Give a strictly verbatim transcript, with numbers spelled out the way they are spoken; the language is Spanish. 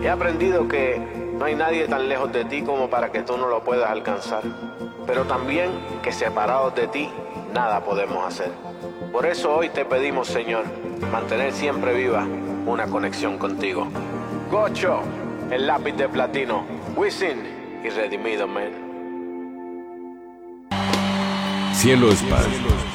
He aprendido que no hay nadie tan lejos de ti como para que tú no lo puedas alcanzar, pero también que separados de ti, nada podemos hacer. Por eso hoy te pedimos, Señor, mantener siempre viva una conexión contigo. Gocho, el lápiz de platino, Wisin y Redimido, man. Cielo es paz.